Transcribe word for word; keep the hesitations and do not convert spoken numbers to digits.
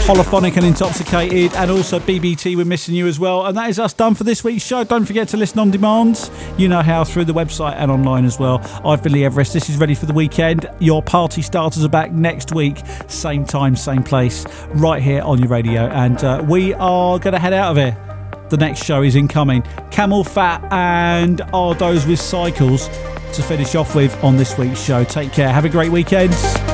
Holophonic and Intoxicated, and also B B T, We're Missing You as well. And that is us done for this week's show. Don't forget to listen on demand. You know how, through the website and online as well. I've been Lee Everest. This is Ready for the Weekend. Your party starters are back next week. Same time, same place, right here on your radio. And uh, we are going to head out of here. The next show is incoming. Camel Fat and Ardos with Cycles to finish off with on this week's show. Take care. Have a great weekend.